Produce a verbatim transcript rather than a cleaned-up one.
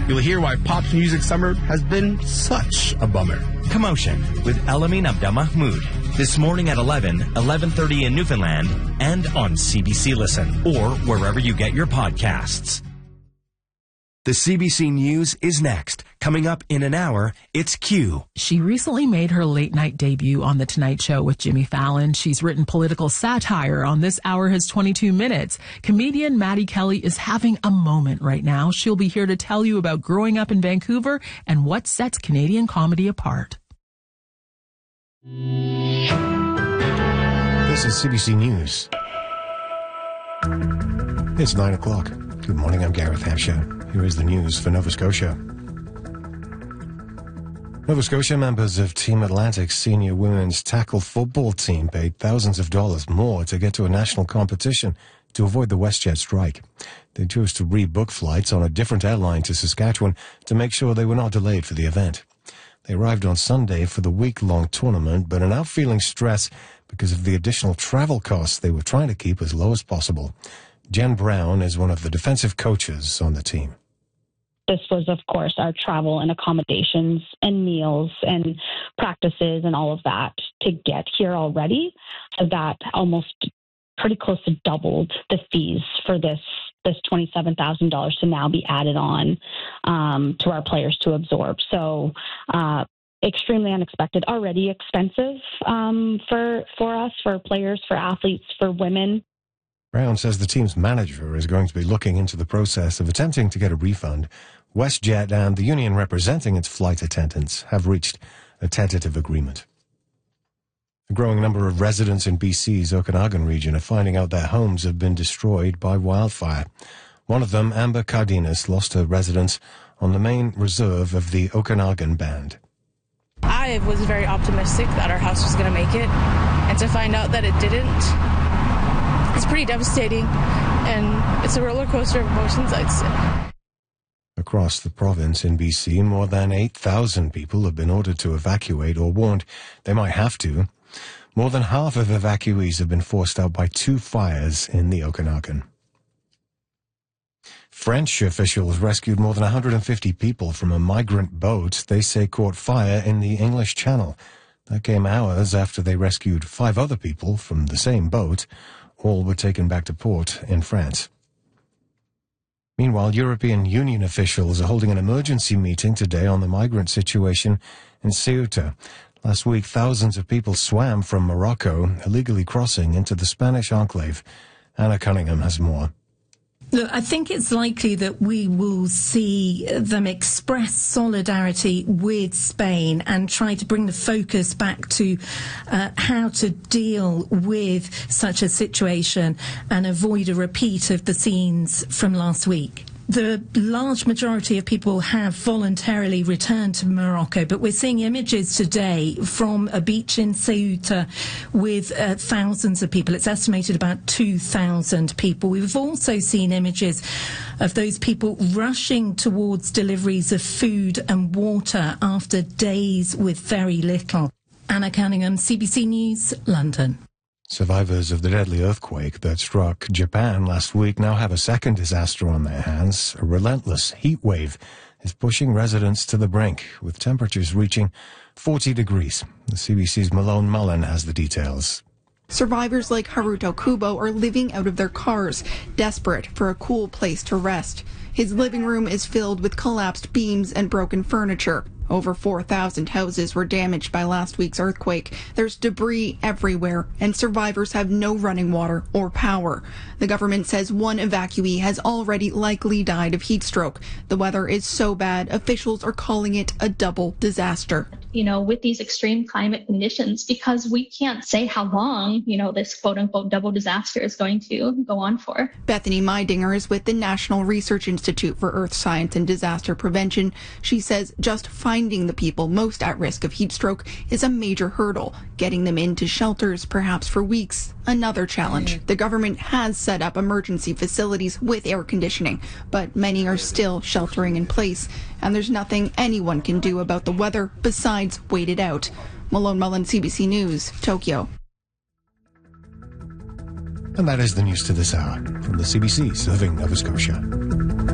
You'll hear why pop music summer has been such a bummer. Commotion with Elamin Abdelmahmoud. This morning at eleven, eleven thirty in Newfoundland, and on C B C Listen, or wherever you get your podcasts. The C B C News is next. Coming up in an hour, it's Q. She recently made her late-night debut on The Tonight Show with Jimmy Fallon. She's written political satire on This Hour Has twenty-two minutes. Comedian Maddie Kelly is having a moment right now. She'll be here to tell you about growing up in Vancouver and what sets Canadian comedy apart. This is C B C News. It's nine o'clock. Good morning, I'm Gareth Hampshire. Here is the news for Nova Scotia. Nova Scotia members of Team Atlantic's senior women's tackle football team paid thousands of dollars more to get to a national competition to avoid the WestJet strike. They chose to rebook flights on a different airline to Saskatchewan to make sure they were not delayed for the event. They arrived on Sunday for the week-long tournament, but are now feeling stress because of the additional travel costs they were trying to keep as low as possible. Jen Brown is one of the defensive coaches on the team. This was, of course, our travel and accommodations and meals and practices and all of that to get here already. So that almost pretty close to doubled the fees for this this twenty-seven thousand dollars to now be added on um, to our players to absorb. So uh, extremely unexpected, already expensive um, for, for us, for players, for athletes, for women. Brown says the team's manager is going to be looking into the process of attempting to get a refund. WestJet and the union representing its flight attendants have reached a tentative agreement. A growing number of residents in B C's Okanagan region are finding out their homes have been destroyed by wildfire. One of them, Amber Cardenas, lost her residence on the main reserve of the Okanagan Band. I was very optimistic that our house was going to make it, and to find out that it didn't, it's pretty devastating, and it's a roller coaster of emotions, I'd say. Across the province in B C, more than eight thousand people have been ordered to evacuate or warned they might have to. More than half of evacuees have been forced out by two fires in the Okanagan. French officials rescued more than one hundred fifty people from a migrant boat they say caught fire in the English Channel. That came hours after they rescued five other people from the same boat. All were taken back to port in France. Meanwhile, European Union officials are holding an emergency meeting today on the migrant situation in Ceuta. Last week, thousands of people swam from Morocco, illegally crossing into the Spanish enclave. Anna Cunningham has more. Look, I think it's likely that we will see them express solidarity with Spain and try to bring the focus back to uh, how to deal with such a situation and avoid a repeat of the scenes from last week. The large majority of people have voluntarily returned to Morocco, but we're seeing images today from a beach in Ceuta with uh, thousands of people. It's estimated about two thousand people. We've also seen images of those people rushing towards deliveries of food and water after days with very little. Anna Cunningham, C B C News, London. Survivors of the deadly earthquake that struck Japan last week now have a second disaster on their hands. A relentless heat wave is pushing residents to the brink, with temperatures reaching forty degrees. The C B C's Malone Mullen has the details. Survivors like Haruto Kubo are living out of their cars, desperate for a cool place to rest. His living room is filled with collapsed beams and broken furniture. Over four thousand houses were damaged by last week's earthquake. There's debris everywhere, and survivors have no running water or power. The government says one evacuee has already likely died of heat stroke. The weather is so bad, officials are calling it a double disaster. You know, with these extreme climate conditions, because we can't say how long, you know, this quote-unquote double disaster is going to go on for. Bethany Meidinger is with the National Research Institute for Earth Science and Disaster Prevention. She says just finding the people most at risk of heat stroke is a major hurdle. Getting them into shelters, perhaps for weeks, another challenge. The government has set up emergency facilities with air conditioning, but many are still sheltering in place, and there's nothing anyone can do about the weather besides wait it out. Malone Mullen, C B C News, Tokyo. And that is the news to this hour from the C B C serving Nova Scotia.